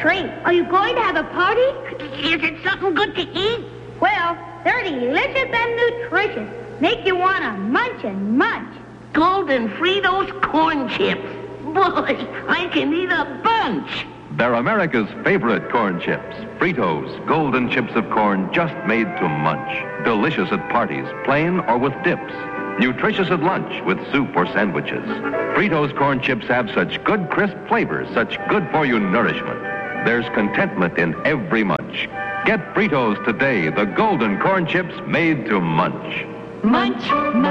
treat. Are you going to have a party? Is it something good to eat? Well, they're delicious and nutritious. Make you want to munch and munch. Golden Fritos corn chips. Boy, I can eat a bunch. They're America's favorite corn chips. Fritos, golden chips of corn just made to munch. Delicious at parties, plain or with dips. Nutritious at lunch with soup or sandwiches. Fritos corn chips have such good crisp flavors, such good-for-you nourishment. There's contentment in every munch. Get Fritos today, the golden corn chips made to munch. Munch, munch.